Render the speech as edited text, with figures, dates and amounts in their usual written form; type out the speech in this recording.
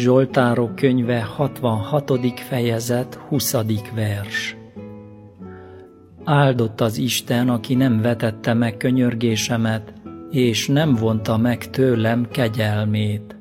Zsoltárok könyve 66. fejezet 20. vers. Áldott az Isten, aki nem vetette meg könyörgésemet, és nem vonta meg tőlem kegyelmét.